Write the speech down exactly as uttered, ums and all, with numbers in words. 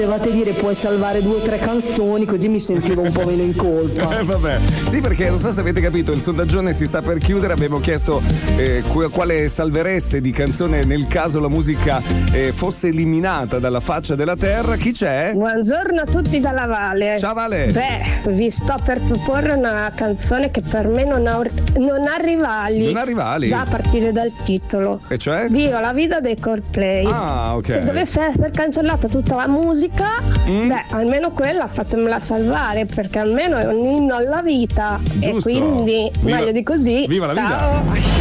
Dovete dire puoi salvare due o tre canzoni così mi sentivo un po' meno in colpa. Eh vabbè, sì, perché non so se avete capito, il sondaggione si sta per chiudere. Abbiamo chiesto eh, quale salvereste di canzone nel caso la musica eh, fosse eliminata dalla faccia della terra. Chi c'è? Buongiorno a tutti dalla Vale. Ciao Vale. Beh, vi sto per proporre una canzone che per me non ha, non ha rivali. Non ha rivali? Già a partire dal titolo. E cioè? Viva la vita dei Coldplay. Ah, ok. Se dovesse essere cancellata tutta la musica, mm. beh, almeno quella fatemela salvare, perché almeno è un inno alla vita. Giusto. E quindi Viva, meglio di così. Viva la Ciao. vita.